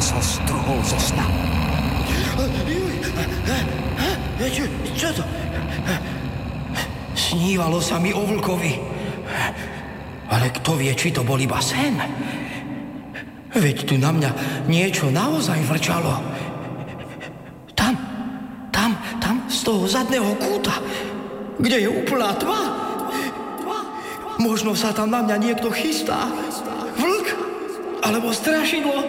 sa strhol zo sna. Čo to? Snívalo sa mi o vlkovi. Ale kto vie, či to bol iba sen? Veď tu na mňa niečo naozaj vrčalo. Tam, z toho zadného kúta, kde je úplná tma. Možno sa tam na mňa niekto chystá. Vlk, alebo strašidlo.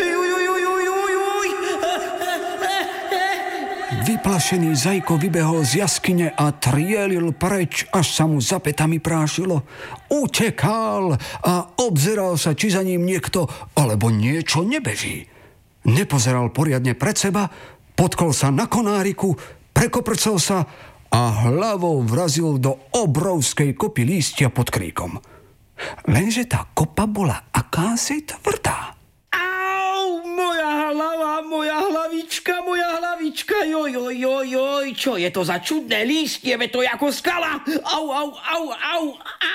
Vyplašený Zajko vybehol z jaskyne a trielil preč, až sa mu za pätami prášilo. Utekal a obzeral sa, či za ním niekto alebo niečo nebeží. Nepozeral poriadne pred seba, potkol sa na konáriku, prekoprcol sa a hlavou vrazil do obrovskej kopy lístia pod kríkom. Lenže tá kopa bola akási tvrdá. Au, moja hlavička, joj, čo je to za čudné lístie, veď to je ako skala. Au.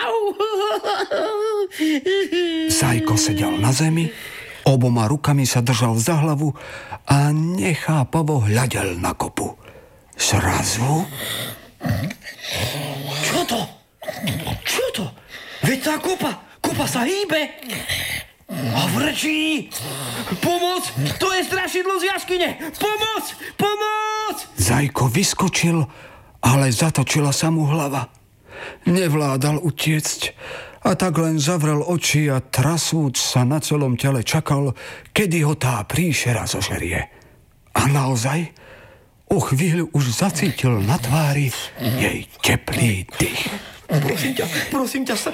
Zajko sedel na zemi, oboma rukami sa držal za hlavu a nechápavo hľadel na kopu. Zrazu... Čo to? Veď tá kopa sa hýbe a vrčí. Pomoc, to je strašidlo z jaskyne. Pomoc! Zajko vyskočil, ale zatočila sa mu hlava. Nevládal utiecť a tak len zavrel oči a trasúc sa na celom tele čakal, kedy ho tá príšera zožerie. A naozaj, o chvíľu už zacítil na tvári jej teplý dých. Prosím ťa,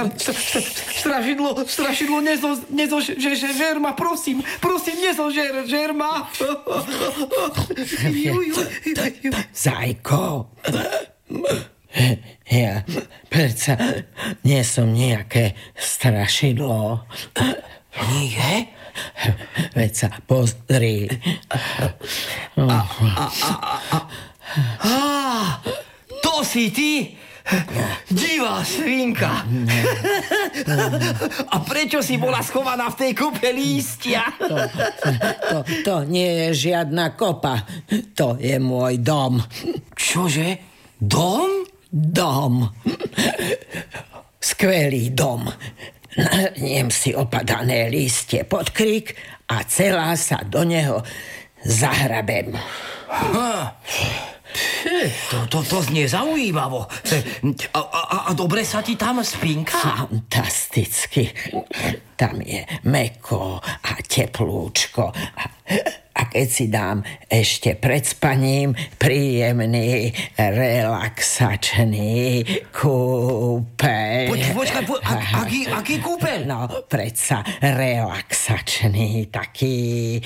strašidlo, nezožer ma, prosím, nezožer ma. Zajko, ja predsa nie som nejaké strašidlo. Nie? Veď sa pozri. To si ty? Divá svinka. A prečo si bola schovaná v tej kope lístia? To nie je žiadna kopa. To je môj dom. Čože? Dom? Dom. Skvelý dom. Niem si opadané lístie pod krík a celá sa do neho zahrabem. To znie zaujímavo. A dobre sa ti tam spinka? Fantasticky. Tam je mäkko a teplúčko. A keď si dám ešte pred spaním príjemný, relaxačný kúpeľ. Počkaj, aký kúpeľ? No, predsa relaxačný, taký,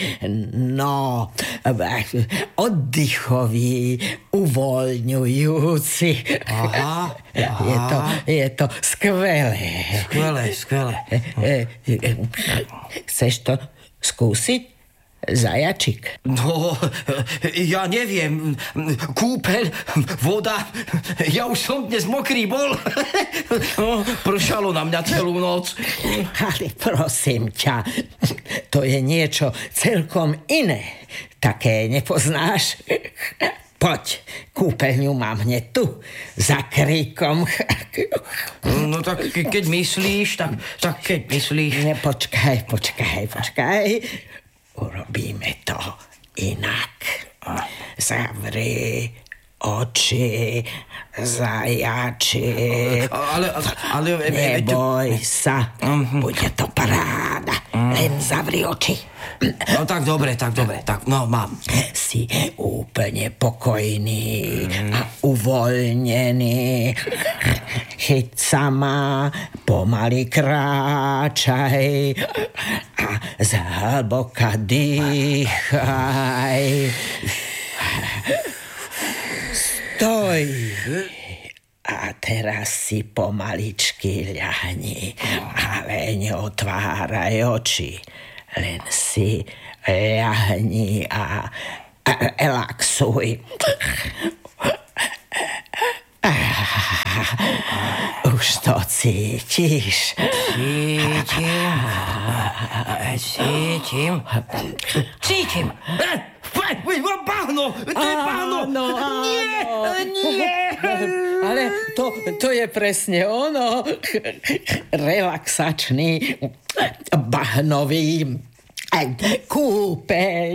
oddychový, uvoľňujúci. Aha. Je to skvelé. Skvelé. Chceš to skúsiť? Zajačik. No, ja neviem. Kúpeľ, voda. Ja už som dnes mokrý bol. Pršalo na mňa celú noc. Ale prosím ťa, to je niečo celkom iné. Také nepoznáš? Poď, kúpeľňu mám hneď tu, za kríkom. No tak keď myslíš, tak keď myslíš. Počkaj. Urobíme to inak. Zavri oči, zajačik. Ale neboj sa, bude to paráda. Len zavri oči. No tak dobre, tak no mám. Si úplne pokojný a uvoľnený. Chyť sa ma, pomaly kráčaj a zhlboka dýchaj. Stoj. A teraz si pomaličky ľahni, ale neotváraj oči. Len si ľahni a relaxuj. Už to cítiš. Cítim. Bahno, to je bahno. Nie. Ale to je presne ono. Relaxačný bahnový kúpeľ.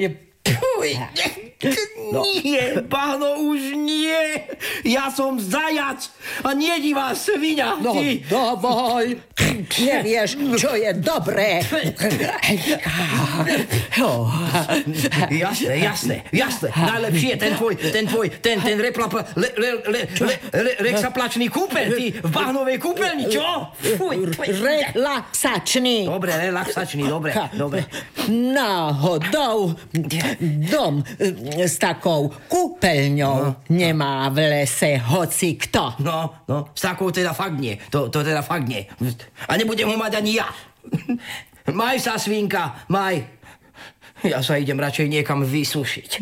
Nie, bahno, už nie. Ja som zajac a nie divá sviňa. No, dovoľ. Nevieš, čo je dobré. Jasné. Najlepší je ten relaxačný kúpeľ, ty v bahnovej kúpeľni, čo? Relaxačný. Dobre, relaxačný, dobre. Náhodou dom s takou kúpeľňou nemá v lese hoci kto. No, s takou teda fakt nie. To teda fakt nie. A nebudem ho mať ani ja. Maj sa, svinka, maj. Ja sa idem radšej niekam vysušiť.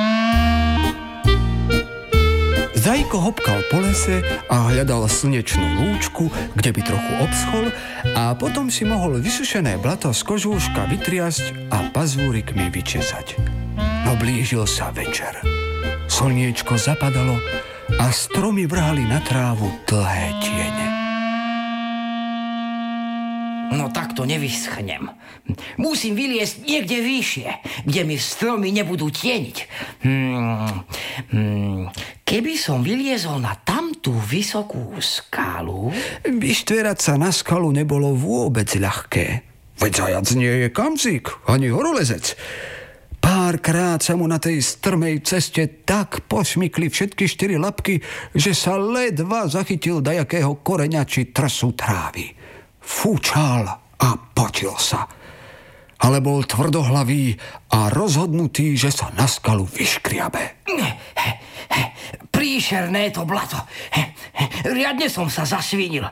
Zajko hopkal po lese a hľadal slnečnú lúčku, kde by trochu obschol a potom si mohol vysušené blato z kožúška vytriasť a pazúrikmi vyčesať. No blížil sa večer. Slniečko zapadalo a stromy vrhali na trávu dlhé tiene. No takto nevyschnem. Musím vyliesť niekde vyššie, kde mi stromy nebudú tieniť. Keby som vyliezol na tamtú vysokú skalu... Vyštverať sa na skalu nebolo vôbec ľahké. Veď zajac nie je kamzik, ani horolezec. Párkrát sa mu na tej strmej ceste tak pošmykli všetky 4 labky, že sa ledva zachytil dajakého koreňa či trsu trávy. Fúčal a potil sa. Ale bol tvrdohlavý a rozhodnutý, že sa na skalu vyškriabe. Príšerné to blato. Riadne som sa zasvinil.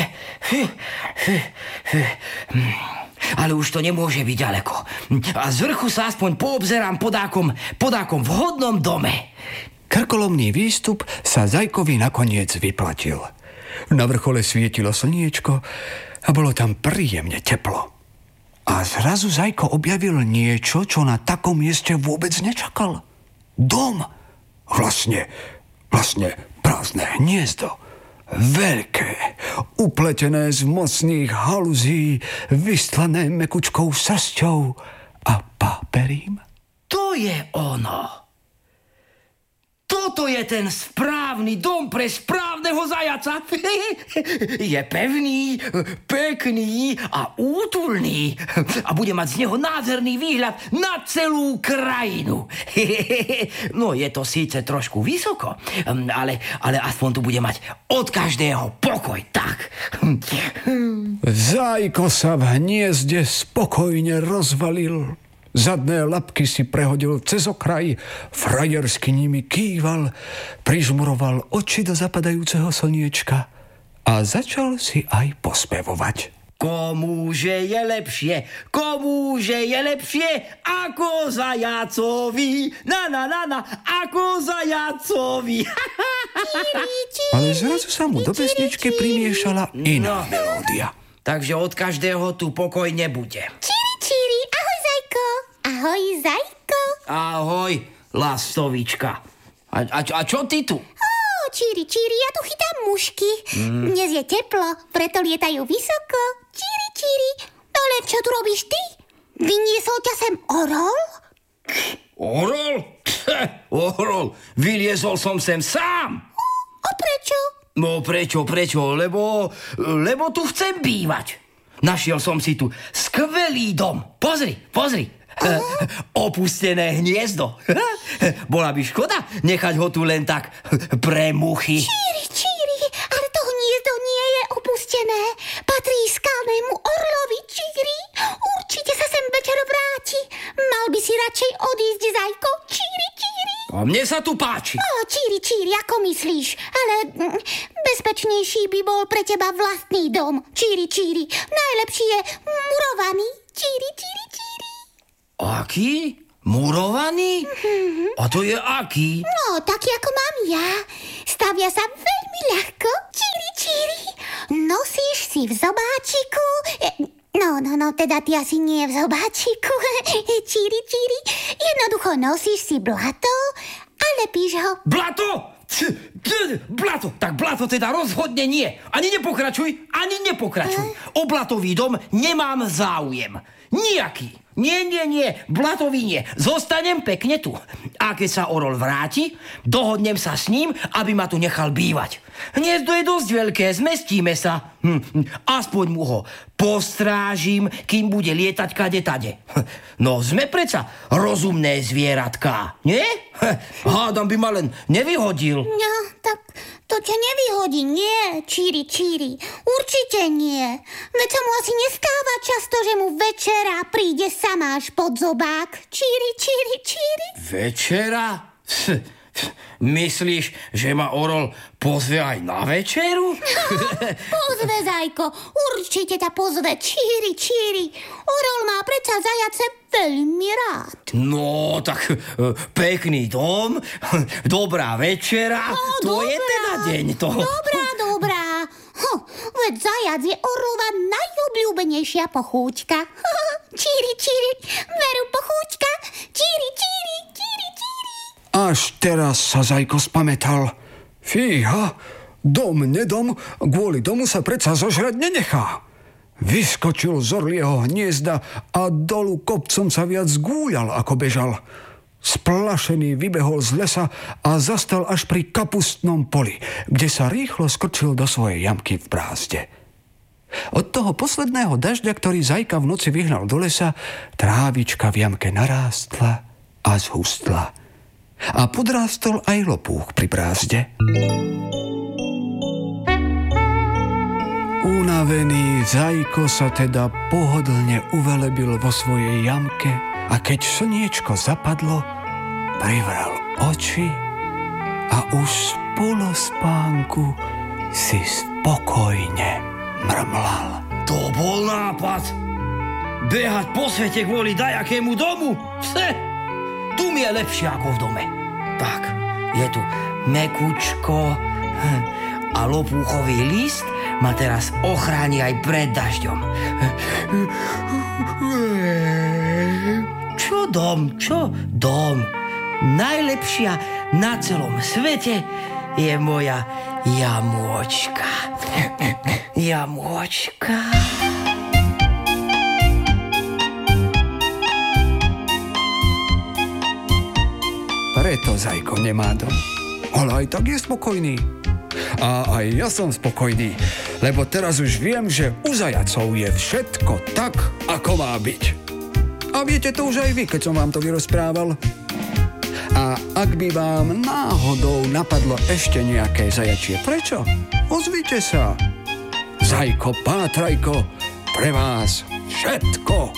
Ale už to nemôže byť ďaleko. A z vrchu sa aspoň poobzerám podákom vhodnom dome. Krkolomný výstup sa Zajkovi nakoniec vyplatil. Na vrchole svietilo slniečko a bolo tam príjemne teplo. A zrazu Zajko objavil niečo, čo na takom mieste vôbec nečakal. Dom. Vlastne prázdne hniezdo. Veľké, upletené z mocných haluzí, vystlané mekučkou srsťou a páperím. To je ono. Toto je ten správny dom pre správneho zajaca. Je pevný, pekný a útulný. A bude mať z neho nádherný výhľad na celú krajinu. No je to síce trošku vysoko, ale aspoň tu bude mať od každého pokoj, tak. Zajko sa v hniezde spokojne rozvalil. Zadné labky si prehodil cez okraj, frajersky nimi kýval, prižmuroval oči do zapadajúceho slniečka a začal si aj pospevovať. Komúže je lepšie ako zajacovi, ako zajacovi. Ale zrazu sa mu do pesničky primiešala iná melódia. Takže od každého tu pokoj nebude. Číri, ahoj Zajko. Ahoj Zajko. Ahoj, lastovička. A čo ty tu? Číri, ja tu chytám mušky. Dnes je teplo, preto lietajú vysoko. Číri, ale čo tu robíš ty? Vyniesol ťa sem orol? Orol? Orol, vyliezol som sem sám. A prečo? No prečo? Lebo tu chcem bývať. Našiel som si tu skvelý dom. Pozri. Opustené hniezdo. Bola by škoda nechať ho tu len tak pre muchy. Číri, ale to hniezdo nie je opustené. Patrí skalnému orlovi, Číri. Určite sa sem večer vráti. Mal by si radšej odísť, Zajko. Číri. A mne sa tu páči. Číri, ako myslíš? Ale bezpečnejší by bol pre teba vlastný dom. Číri. Najlepší je murovaný. Číri. Aký? Murovaný? A to je aký? No, taký ako mám ja. Stavia sa veľmi ľahko, číri. Nosíš si v zobáčiku... No, teda ty asi nie v zobáčiku. Číri. Jednoducho nosíš si blato a lepíš ho. Blato? Blato, tak blato teda rozhodne nie. Ani nepokračuj. O blatový dom nemám záujem. Nejaký. Nie, blatový nie. Zostanem pekne tu. A keď sa Orol vráti, dohodnem sa s ním, aby ma tu nechal bývať. Hniezdo je dosť veľké, zmestíme sa. Aspoň mu ho postrážim, kým bude lietať kade-tade. No, sme predsa rozumné zvieratká, nie? Hádam by ma len nevyhodil. No, tak to ťa nevyhodí, nie, číri. Určite nie. Veď sa mu asi nestáva často, že mu večera príde samáš pod zobák. Číri. Večera? Myslíš, že ma Orol pozve aj na večeru? Pozve, Zajko, určite ťa pozve, číri. Orol má predsa zajace veľmi rád. No, tak pekný dom, dobrá večera, to je teda deň toho. Dobrá. Veď zajac je Orlova najobľúbenejšia pochúťka. Číri, veru pochúťka, číri. Až teraz sa Zajko spamätal. Fíha, dom, nedom, kvôli domu sa predsa zožrať nenechá. Vyskočil z orlieho hniezda a dolu kopcom sa viac gúľal, ako bežal. Splašený vybehol z lesa a zastal až pri kapustnom poli, kde sa rýchlo skrčil do svojej jamky v brázde. Od toho posledného dažďa, ktorý Zajka v noci vyhnal do lesa, trávička v jamke narástla a zhustla. A podrástol aj lopúch pri brázde. Unavený Zajko sa teda pohodlne uvelebil vo svojej jamke a keď slniečko zapadlo, privral oči a už z polospánku si spokojne mrmlal. To bol nápad. Behať po svete kvôli dajakému domu? Tu mi je lepšie ako v dome. Tak, je tu mekučko a lopúchový list ma teraz ochráni aj pred dažďom. Čo dom? Najlepšia na celom svete je moja jamôčka. Preto Zajko nemá dom. Ale aj tak je spokojný. A aj ja som spokojný, lebo teraz už viem, že u zajacov je všetko tak, ako má byť. A viete to už aj vy, keď som vám to vyrozprával. A ak by vám náhodou napadlo ešte nejaké zajačie, prečo? Ozvite sa. Zajko, pátrajko, pre vás všetko